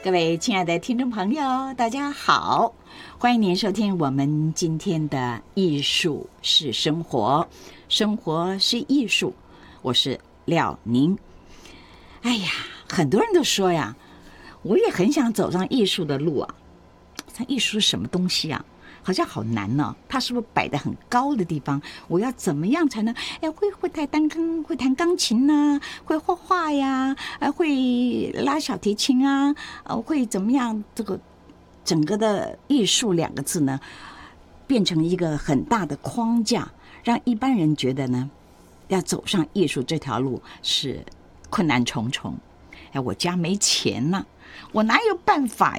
各位亲爱的听众朋友，大家好，欢迎您收听我们今天的艺术是生活，生活是艺术，我是廖宁。哎呀，很多人都说呀，我也很想走上艺术的路啊。像艺术是什么东西啊？好像好难呢、它是不是摆在很高的地方？我要怎么样才能会弹钢琴呢、会画画呀，会拉小提琴啊，会怎么样？这个整个的艺术两个字呢，变成一个很大的框架，让一般人觉得呢，要走上艺术这条路是困难重重。我家没钱呐、我哪有办法